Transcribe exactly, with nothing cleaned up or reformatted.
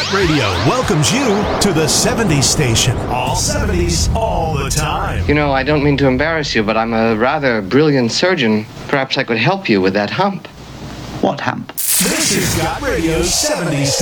Got Radio welcomes you to the seventies station. All seventies, all the time. You know, I don't mean to embarrass you, but I'm a rather brilliant surgeon. Perhaps I could help you with that hump. What hump? This is Got Radio's seventies station.